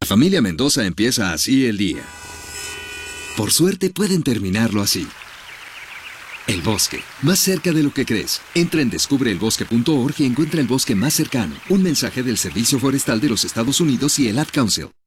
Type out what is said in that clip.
Familia Mendoza empieza así el día. Por suerte pueden terminarlo así. El bosque, más cerca de lo que crees. Entra en descubreelbosque.org y encuentra el bosque más cercano. Un mensaje del Servicio Forestal de los Estados Unidos y el Ad Council.